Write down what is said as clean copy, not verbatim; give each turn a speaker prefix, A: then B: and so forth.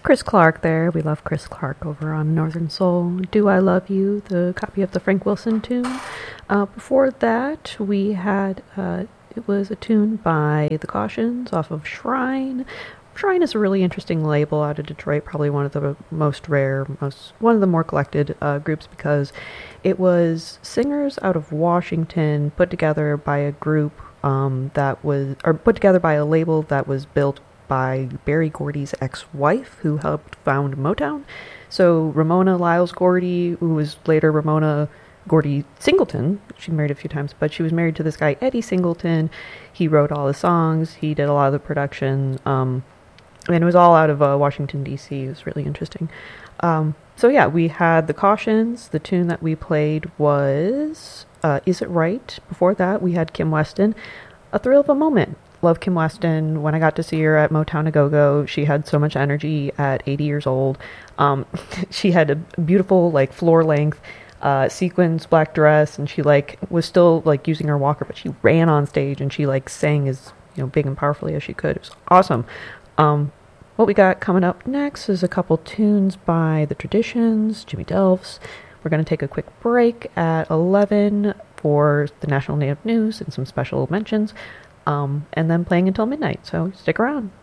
A: Chris Clark there. We love Chris Clark over on Northern Soul. Do I Love You, the copy of the Frank Wilson tune. Before that, we had, it was a tune by The Cautions off of Shrine. Shrine is a really interesting label out of Detroit, probably one of the most rare, one of the more collected groups, because it was singers out of Washington put together by a group put together by a label that was built by Berry Gordy's ex-wife, who helped found Motown. So Ramona Lyles Gordy, who was later Ramona Gordy Singleton, she married a few times, but she was married to this guy Eddie Singleton. He wrote all the songs, he did a lot of the production, and it was all out of Washington, D.C. It was really interesting. So yeah, we had The Cautions. The tune that we played was Is It Right? Before that, we had Kim Weston, A Thrill of a Moment. Love Kim Weston. When I got to see her at Motown A Go-Go, she had so much energy at 80 years old. She had a beautiful, like, floor-length sequins black dress, and she, like, was still, like, using her walker, but she ran on stage, and she, like, sang as, big and powerfully as she could. It was awesome. What we got coming up next is a couple tunes by The Traditions, Jimmy Delves. We're going to take a quick break at 11 for the National Native News and some special mentions. And then playing until midnight, so stick around.